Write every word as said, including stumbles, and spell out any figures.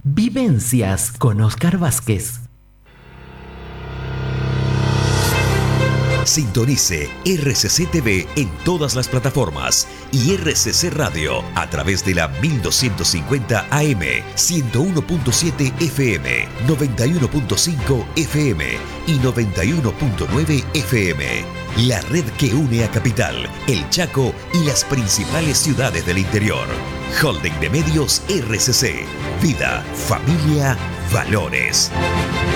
Vivencias con Oscar Vázquez. Sintonice R C C T V en todas las plataformas y R C C Radio a través de la mil doscientos cincuenta A M, ciento uno punto siete F M, noventa y uno punto cinco F M y noventa y uno punto nueve F M. La red que une a Capital, El Chaco y las principales ciudades del interior. Holding de Medios R C C. Vida, familia, valores.